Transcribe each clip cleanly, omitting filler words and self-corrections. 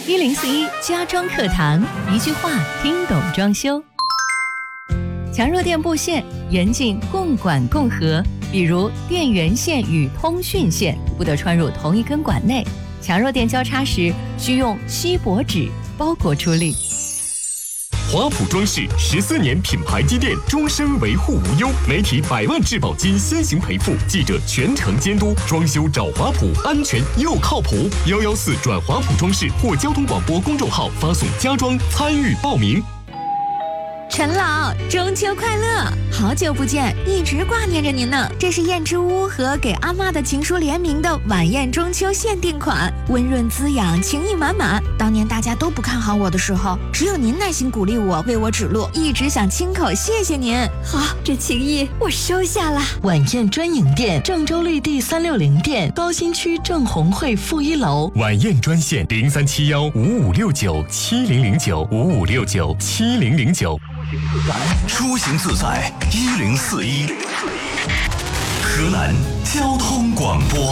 1041家装课堂，一句话听懂装修。强弱电布线严禁共管共合，比如电源线与通讯线不得穿入同一根管内。强弱电交叉时需用锡箔纸包裹处理。 华普装饰14年品牌积淀，终身维护无忧，媒体100万质保金先行赔付，记者全程监督，装修找华普，安全又靠谱。114转华普装饰或交通广播公众号发送家装参与报名。 陈老，中秋快乐！好久不见，一直挂念着您呢。这是燕之屋和给阿嬷的情书联名的晚宴中秋限定款，温润滋养，情意满满。当年大家都不看好我的时候，只有您耐心鼓励我，为我指路，一直想亲口谢谢您。好，这情谊我收下了。 晚宴专营店，郑州绿地360店，高新区郑红汇负1楼。 晚宴专线03715569700955697009。 出行自在1041，河南交通广播。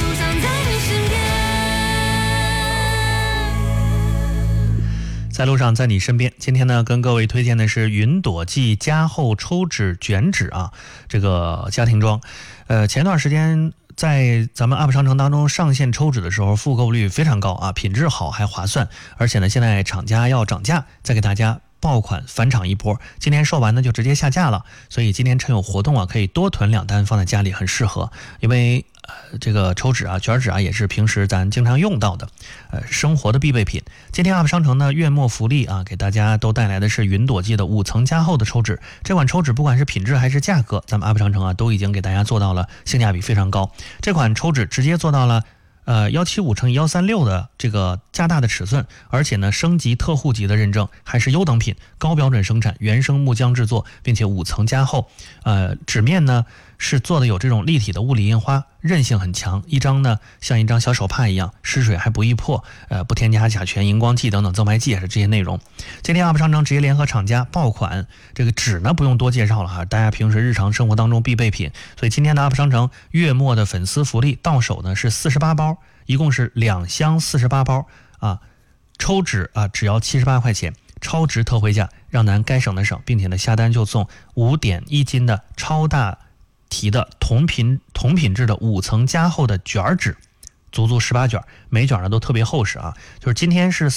在路上，在你身边。今天呢，跟各位推荐的是云朵记加厚抽纸卷纸啊，这个家庭装。前段时间在咱们 UP 商城当中上线抽纸的时候，复购率非常高啊，品质好还划算。而且呢，现在厂家要涨价，再给大家爆款返厂一波，今天售完呢就直接下架了，所以今天趁有活动啊，可以多囤2单放在家里，很适合。因为这个抽纸啊、卷纸啊，也是平时咱经常用到的，生活的必备品。今天 UP 商城呢月末福利啊，给大家都带来的是云朵记的5层加厚的抽纸。这款抽纸不管是品质还是价格，咱们 UP 商城啊都已经给大家做到了性价比非常高。这款抽纸直接做到了175×136的这个加大的尺寸，而且呢升级特护级的认证，还是优等品，高标准生产，原生木浆制作，并且5层加厚。纸面呢是做的有这种立体的物理印花，韧性很强，一张呢像一张小手帕一样，湿水还不易破，不添加甲醛、荧光剂等等增白剂，也是这些内容。今天 UP 商城直接联合厂家爆款，这个纸呢不用多介绍了哈，大家平时日常生活当中必备品。所以今天的 UP 商城月末的粉丝福利到手呢是48包，一共是2箱48包啊，抽纸啊只要78块钱，超值特惠价，让咱该省的省，并且呢下单就送5.1斤的超大提的同品质的5层加厚的卷纸，足18卷，每卷呢都特别厚实啊。就是今天是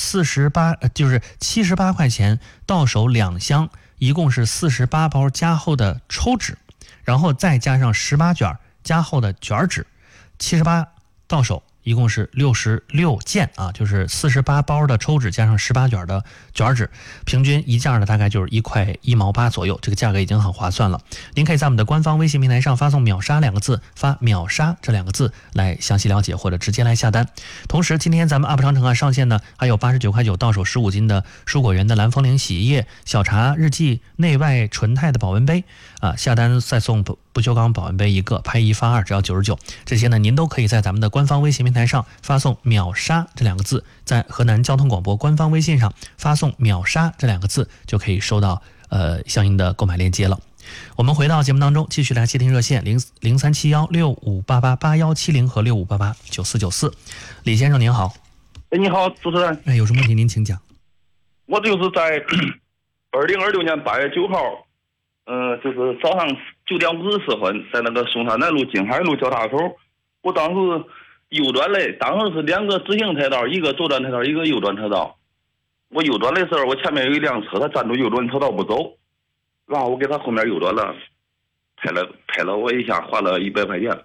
78块钱到手2箱，一共是48包加厚的抽纸，然后再加上18卷加厚的卷纸，78到手。一共是66件啊，就是48包的抽纸加上18卷的卷纸，平均一件的大概就是1块1毛8左右，这个价格已经很划算了。您可以在我们的官方微信平台上发送秒杀2个字，发秒杀这2个字来详细了解或者直接来下单。同时今天咱们 UP 商城啊上线呢还有89块9到手15斤的蔬果园的蓝风铃洗衣液、小茶日记内外纯钛的保温杯啊，下单再送不锈钢保温杯1个，拍1发2只要99。这些呢您都可以在咱们的官方微信平台上发送秒杀这2个字，在河南交通广播官方微信上发送秒杀这2个字，就可以收到相应的购买链接了。我们回到节目当中，继续来接听热线037165888170和65889494。李先生您好。 你好，主持人。 有什么问题您请讲。 我就是在2026年8月9号就是早上9点54分，在那个松山南路金海路交叉口，我当时右转嘞，当时是2个直行车道，一个左转车道，一个右转车道。我右转的时候，我前面有一辆车，他站住右转车道不走，然后我给他后面右转了，拍了我一下，花了100块钱。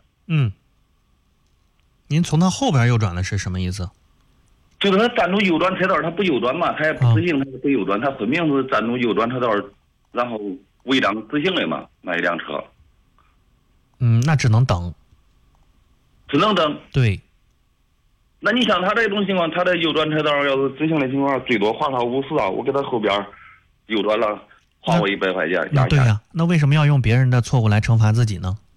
您从他后边右转的是什么意思？ 就是他站住右转车道，他不右转嘛，他也不直行，他也不右转，他分明是站住右转车道，然后违章直行的嘛，那一辆车。 那只能等。 只能等。 对。 那你像他这种情况，他的右转车道要是直行的情况，最多罚他50啊，我给他后边右转了，花我100块钱。 对呀，那为什么要用别人的错误来惩罚自己呢？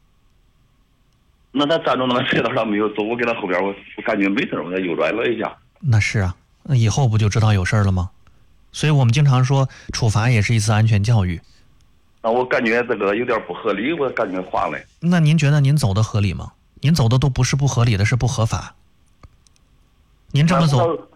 那他站住那个车道上没有走，我给他后边我感觉没事，我给他右转了一下。 那是啊，那以后不就知道有事了吗？所以我们经常说处罚也是一次安全教育。 那我感觉这个有点不合理，我感觉划了。 那您觉得您走的合理吗？您走的都不是不合理的，是不合法。您这么走